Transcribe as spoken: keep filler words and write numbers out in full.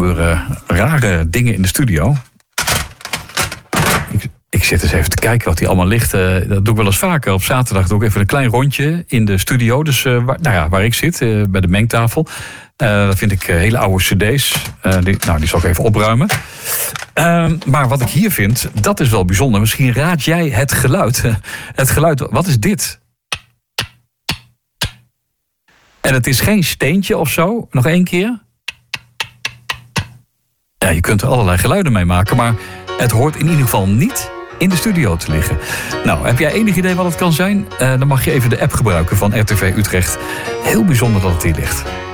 gebeuren rare dingen in de studio. Ik, ik zit eens even te kijken wat hier allemaal ligt. Uh, dat doe ik wel eens vaker. Op zaterdag doe ik even een klein rondje in de studio. Dus uh, waar, nou ja, waar ik zit, uh, bij de mengtafel. Uh, dat vind ik uh, hele oude cd's. Uh, die, nou, die zal ik even opruimen. Uh, maar wat ik hier vind, dat is wel bijzonder. Misschien raad jij het geluid. Het geluid, wat is dit? En het is geen steentje of zo. Nog één keer. Ja, je kunt er allerlei geluiden mee maken, maar het hoort in ieder geval niet in de studio te liggen. Nou, heb jij enig idee wat het kan zijn? Uh, dan mag je even de app gebruiken van R T V Utrecht. Heel bijzonder dat het hier ligt.